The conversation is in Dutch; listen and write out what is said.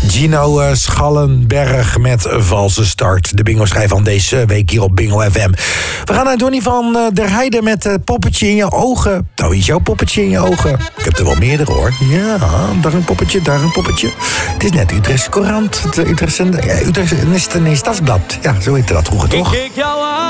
Gino Schallenberg met Valse Start. De bingo-schijf van deze week hier op Bingo FM. We gaan naar Donnie van der Heijden met Poppetje in je ogen. Nou, is jouw poppetje in je ogen? Ik heb er wel meerdere, hoor. Ja, daar een poppetje, daar een poppetje. Het is net Utrechtse Courant. Het Utrechtse Stadsblad. Ja, zo heette dat vroeger, toch?